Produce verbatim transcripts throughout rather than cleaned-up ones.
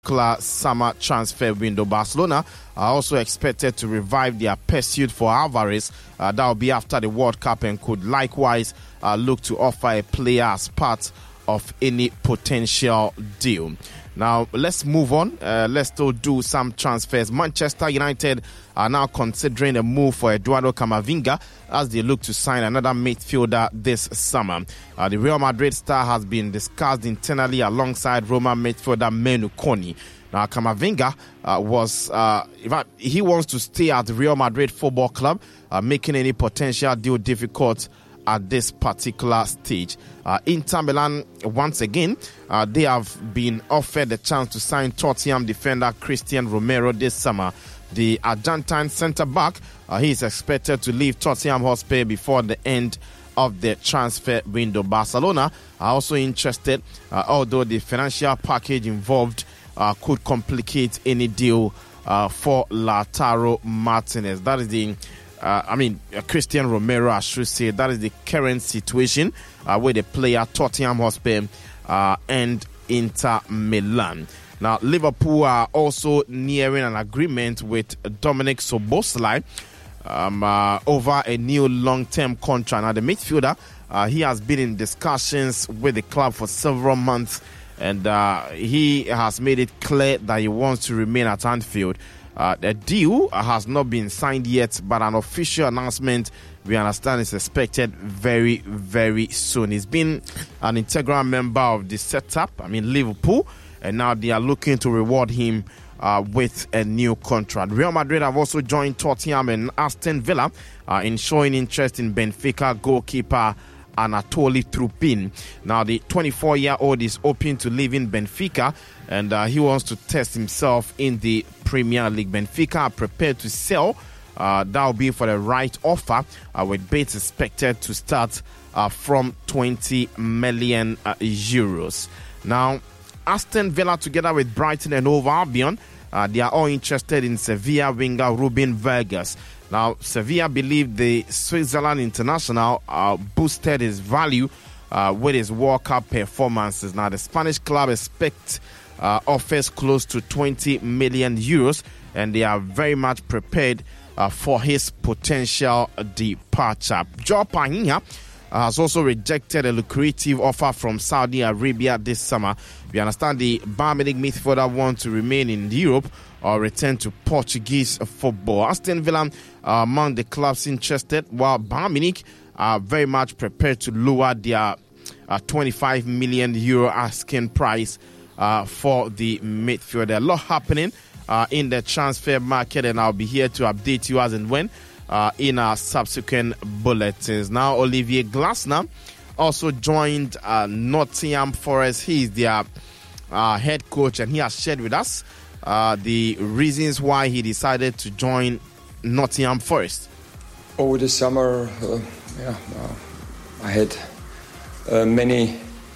summer transfer window. Barcelona are also expected to revive their pursuit for Alvarez. Uh, that will be after the World Cup, and could likewise uh, look to offer a player as part of any potential deal. Now, let's move on. Uh, let's still do some transfers. Manchester United are now considering a move for Eduardo Camavinga as they look to sign another midfielder this summer. Uh, the Real Madrid star has been discussed internally alongside Roma midfielder Manu Kone. Now, Camavinga uh, was, uh, in fact, he wants to stay at the Real Madrid Football Club, uh, making any potential deal difficult at this particular stage. Uh, Inter Milan, once again, uh, they have been offered the chance to sign Tottenham defender Christian Romero this summer. The Argentine centre-back, uh, he is expected to leave Tottenham Hotspur before the end of the transfer window. Barcelona are also interested, uh, although the financial package involved uh, could complicate any deal uh, for Lautaro Martinez. That is the Uh, I mean, uh, Christian Romero, I should say. That is the current situation uh, with the player Tottenham Hotspur uh, and Inter Milan. Now, Liverpool are also nearing an agreement with Dominic Szoboszlai um, uh, over a new long-term contract. Now, the midfielder, uh, he has been in discussions with the club for several months, and uh, he has made it clear that he wants to remain at Anfield. Uh, the deal has not been signed yet, but an official announcement, we understand, is expected very, very soon. He's been an integral member of the setup, I mean Liverpool, and now they are looking to reward him uh, with a new contract. Real Madrid have also joined Tottenham and Aston Villa uh, in showing interest in Benfica goalkeeper Anatoly Trupin. Now, the twenty-four-year-old is open to leaving Benfica, and uh, he wants to test himself in the Premier League. Benfica are prepared to sell. Uh, that will be for the right offer, uh, with bids expected to start uh, from twenty million uh, euros. Now, Aston Villa, together with Brighton and Hove Albion, uh, they are all interested in Sevilla winger Ruben Vargas. Now, Sevilla believe the Switzerland international uh, boosted his value uh, with his World Cup performances. Now, the Spanish club expects uh, offers close to twenty million euros, and they are very much prepared uh, for his potential departure. Joao Pahinha has also rejected a lucrative offer from Saudi Arabia this summer. We understand the Bayern Munich midfielder wants to remain in Europe or return to Portuguese football. Aston Villa are among the clubs interested, while Bayern Munich are very much prepared to lower their uh, twenty-five million euro asking price uh, for the midfielder. A lot happening uh, in the transfer market, and I'll be here to update you as and when uh, in our subsequent bulletins. Now, Olivier Glasner also joined uh, Nottingham Forest. He is their uh, head coach, and he has shared with us Uh, the reasons why he decided to join Nottingham Forest. Over the summer, uh, yeah, uh, I had uh, many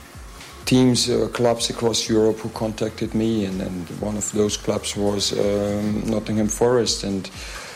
teams, uh, clubs across Europe who contacted me, and, and one of those clubs was um, Nottingham Forest. And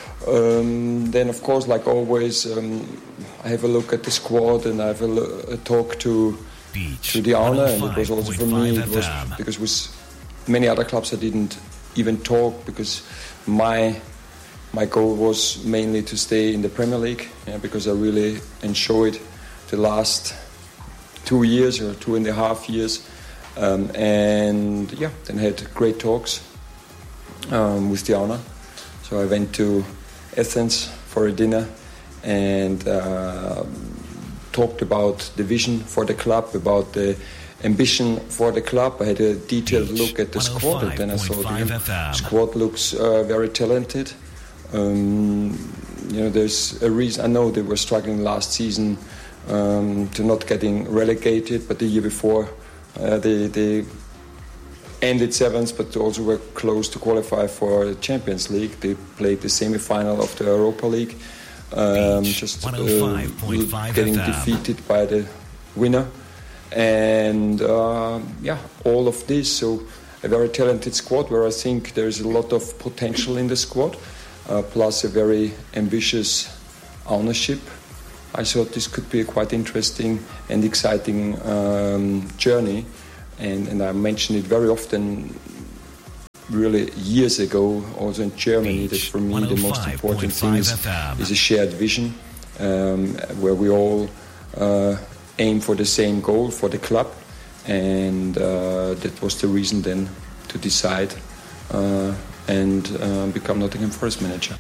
um, then, of course, like always, um, I have a look at the squad and I have a, a talk to Beach, to the owner, and it was also for me, it was because with many other clubs I didn't even talk, because my my goal was mainly to stay in the Premier League, yeah, because I really enjoyed the last two years or two and a half years, um, and yeah, then I had great talks um, with the owner. So I went to Athens for a dinner and uh, talked about the vision for the club, about the ambition for the club. I had a detailed look at the squad, and then I saw the squad looks uh, very talented. Um, you know, there's a reason. I know they were struggling last season um, to not getting relegated, but the year before uh, they they ended seventh, but also were close to qualify for the Champions League. They played the semi-final of the Europa League, um, just uh, getting defeated by the winner. And uh, yeah, all of this, so a very talented squad where I think there's a lot of potential in the squad, uh, plus a very ambitious ownership. I thought this could be a quite interesting and exciting um, journey, and, and I mention it very often really years ago, also in Germany, that for me the most important thing is, is a shared vision, um, where we all uh, aim for the same goal for the club, and uh, that was the reason then to decide uh, and uh, become Nottingham Forest manager.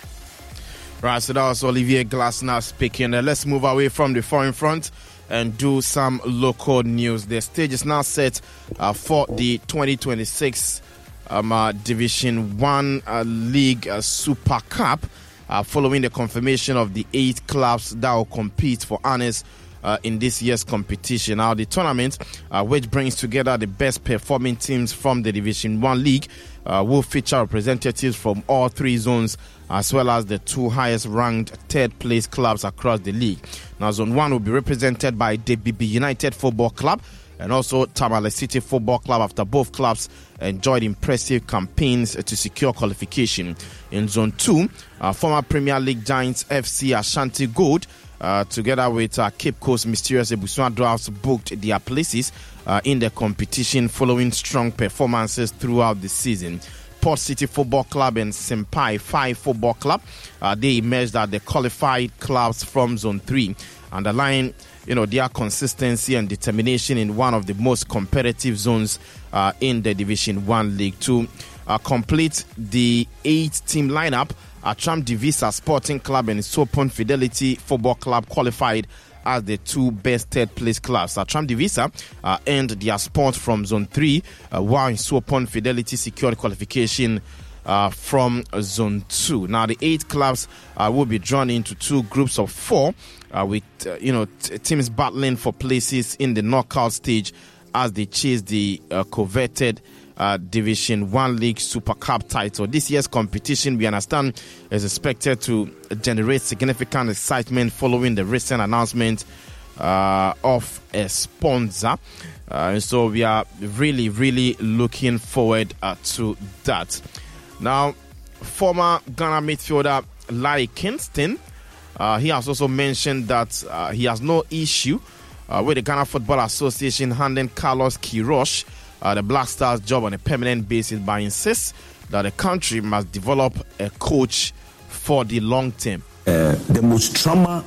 Right, so that was Olivier Glasner speaking. Uh, let's move away from the foreign front and do some local news. The stage is now set uh, for the twenty twenty-six um, uh, Division One uh, League uh, Super Cup, uh, following the confirmation of the eight clubs that will compete for honors uh, in this year's competition. Now, the tournament, uh, which brings together the best performing teams from the Division One League, uh, will feature representatives from all three zones, as well as the two highest ranked third place clubs across the league. Now, Zone one will be represented by D B B United Football Club and also Tamale City Football Club, after both clubs enjoyed impressive campaigns to secure qualification. In Zone two, uh, former Premier League giants F C Ashanti Gold, uh, together with uh, Cape Coast Mysterious Ebusua Dwarfs, booked their places uh, in the competition following strong performances throughout the season. Port City Football Club and Senpai Five Football Club, uh, they emerged as the qualified clubs from Zone three, underlying, you know, their consistency and determination in one of the most competitive zones uh, in the Division One League. To uh, complete the eight-team lineup, Atram Divisa Sporting Club and Sopon Fidelity Football Club qualified as the two best third-place clubs. Atram Divisa uh, earned their spot from Zone three, uh, while Sopon Fidelity secured qualification uh, from Zone two. Now, the eight clubs uh, will be drawn into two groups of four, uh, with uh, you know t- teams battling for places in the knockout stage as they chase the uh, coveted Uh, Division One League Super Cup title. This year's competition, we understand, is expected to generate significant excitement following the recent announcement uh, of a sponsor. Uh, so we are really, really looking forward uh, to that. Now, former Ghana midfielder Larry Kingston, uh, he has also mentioned that uh, he has no issue uh, with the Ghana Football Association handing Carlos Queiroz Uh, the Black Stars job on a permanent basis, but insists that the country must develop a coach for the long term. Uh, the most trauma,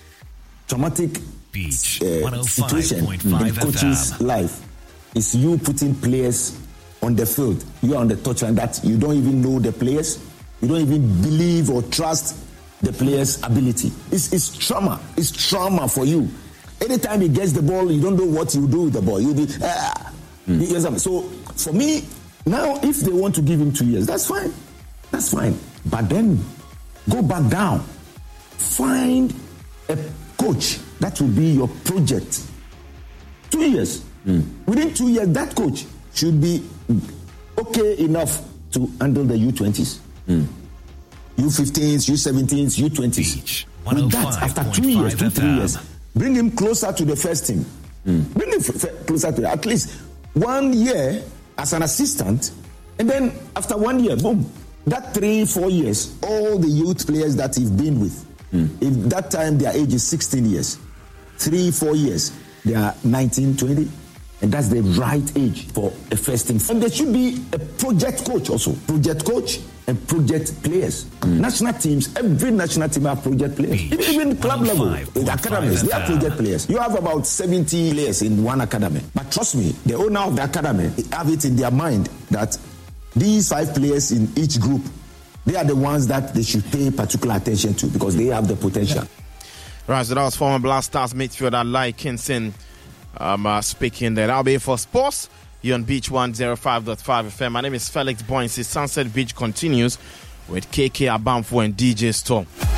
traumatic Beach, uh, situation in the coach's life is you putting players on the field. You are on the touchline that you don't even know the players. You don't even believe or trust the player's ability. It's, it's trauma. It's trauma for you. Anytime he gets the ball, you don't know what you do with the ball. You'll be... Uh, Mm. So for me, now if they want to give him two years, that's fine. That's fine. But then go back down. Find a coach that will be your project. Two years. Mm. Within two years, that coach should be okay enough to handle the U twenties. Mm. U fifteens, U seventeens, U twenties. With that, after two years, two, three years, bring him closer to the first team. Mm. Bring him f- closer to at least one year as an assistant, and then after one year, boom, that three, four years, all the youth players that you've been with, mm. if that time their age is sixteen years, three, four years, they are nineteen, twenty, and that's the right age for a first team. And there should be a project coach also, project coach and project players. Mm. National teams, every national team have project players. Even, even club level, in the academies, they are project players. You have about seventy players in one academy. But trust me, the owner of the academy have it in their mind that these five players in each group, they are the ones that they should pay particular attention to because they have the potential. Right, so that was former Black Stars midfielder Larry Kingston um, uh, speaking there. That'll be it for sports. You're on Beach one oh five point five F M. My name is Felix Boynes. Sunset Beach continues with K K Abamfo and D J Storm.